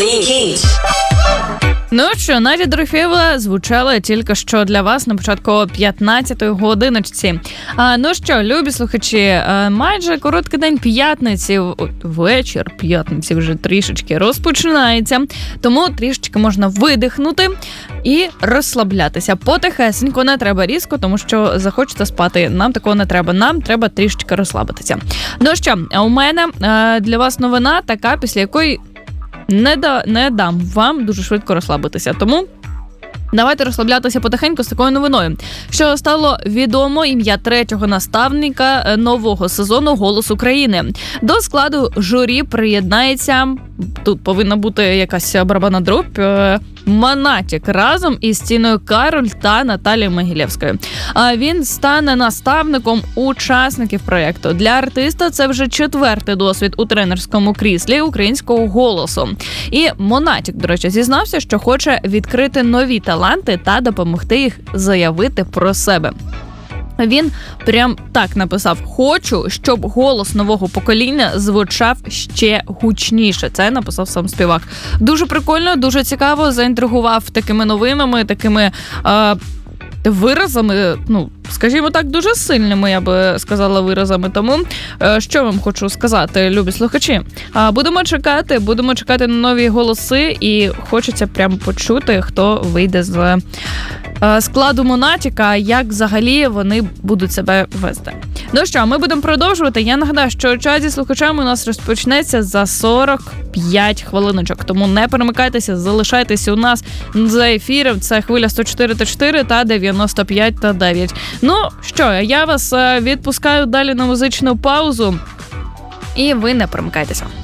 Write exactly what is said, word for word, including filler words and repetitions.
Ну що, Надя Дорофєєва звучала тільки що для вас на початку п'ятнадцятої годиночці. А, ну що, любі слухачі, а, майже короткий день п'ятниці, вечір п'ятниці вже трішечки розпочинається, тому трішечки можна видихнути і розслаблятися. Потихесенько, не треба різко, тому що захочете спати, нам такого не треба, нам треба трішечки розслабитися. Ну що, а у мене а, для вас новина така, після якої Не, да, не дам вам дуже швидко розслабитися. Тому давайте розслаблятися потихеньку з такою новиною. Що стало відомо ім'я третього наставника нового сезону «Голос України». До складу журі приєднається, тут повинна бути якась барабанна дробь, Монатік разом із Тіною Кароль та Наталією Могилєвською. А він стане наставником учасників проєкту. Для артиста це вже четвертий досвід у тренерському кріслі українського голосу. І Монатік, до речі, зізнався, що хоче відкрити нові таланти та допомогти їх заявити про себе. Він прям так написав: «Хочу, щоб голос нового покоління звучав ще гучніше». Це написав сам співак. Дуже прикольно, дуже цікаво, заінтригував такими новинами, такими е, виразами, ну, скажімо так, дуже сильними, я би сказала, виразами. Тому, е, що вам хочу сказати, любі слухачі? Е, будемо чекати, будемо чекати на нові голоси, і хочеться прям почути, хто вийде з складу Монатіка, як взагалі вони будуть себе вести. Ну що, ми будемо продовжувати. Я нагадаю, що час зі слухачами у нас розпочнеться за сорок п'ять хвилиночок. Тому не перемикайтеся, залишайтеся у нас за ефіром. Це хвиля сто чотири та чотири та дев'яносто п'ять та дев'ять. Ну що, я вас відпускаю далі на музичну паузу. І ви не перемикайтеся.